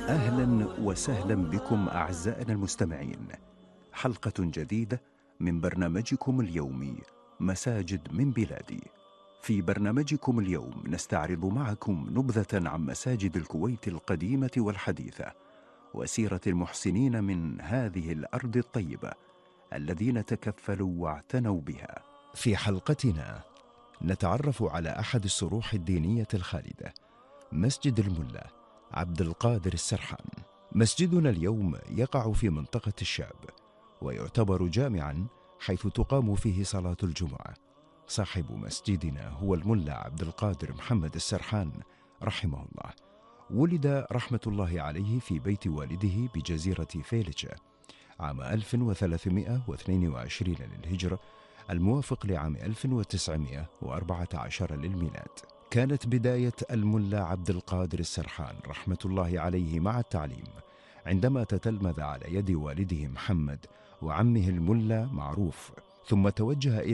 أهلا وسهلا بكم أعزائنا المستمعين، حلقة جديدة من برنامجكم اليومي مساجد من بلادي. في برنامجكم اليوم نستعرض معكم نبذة عن مساجد الكويت القديمة والحديثة، وسيرة المحسنين من هذه الأرض الطيبة الذين تكفلوا واعتنوا بها. في حلقتنا نتعرف على أحد الصروح الدينية الخالدة، مسجد الملا عبد القادر السرحان. مسجدنا اليوم يقع في منطقة الشاب، ويعتبر جامعا حيث تقام فيه صلاة الجمعة. صاحب مسجدنا هو الملا عبد القادر محمد السرحان رحمه الله. ولد رحمة الله عليه في بيت والده بجزيرة فيلتشة عام 1322 للهجرة، الموافق لعام 1914 للميلاد. كانت بداية الملا عبد القادر السرحان رحمة الله عليه مع التعليم، عندما تتلمذ على يد والده محمد وعمه الملا معروف، ثم توجه إلى